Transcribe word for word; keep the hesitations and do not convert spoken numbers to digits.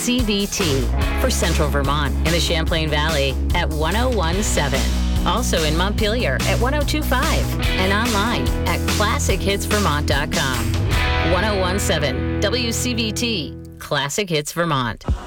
C V T. For Central Vermont and the Champlain Valley at one oh one point seven. Also in Montpelier at one oh two point five. And online at classic hits vermont dot com. one oh one point seven W C V T, Classic Hits Vermont.